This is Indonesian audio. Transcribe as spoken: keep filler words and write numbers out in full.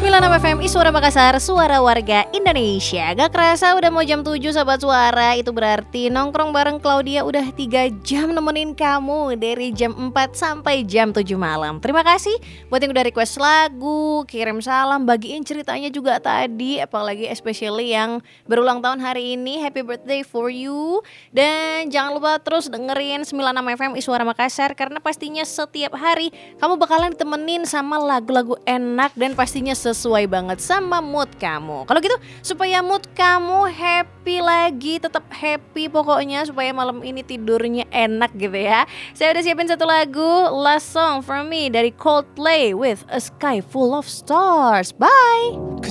sembilan enam F M I Suara Makassar, suara warga Indonesia. Gak kerasa udah mau jam tujuh sahabat suara. Itu berarti nongkrong bareng Claudia udah tiga jam nemenin kamu dari jam empat sampai jam tujuh malam. Terima kasih buat yang udah request lagu, kirim salam, bagiin ceritanya juga tadi. Apalagi especially yang berulang tahun hari ini. Happy birthday for you. Dan jangan lupa terus dengerin sembilan enam F M I Suara Makassar, karena pastinya setiap hari kamu bakalan ditemenin sama lagu-lagu enak dan pastinya sesuai banget sama mood kamu. Kalau gitu supaya mood kamu happy lagi, tetap happy pokoknya, supaya malam ini tidurnya enak gitu ya. Saya udah siapin satu lagu, Last Song From Me dari Coldplay with A Sky Full of Stars. Bye.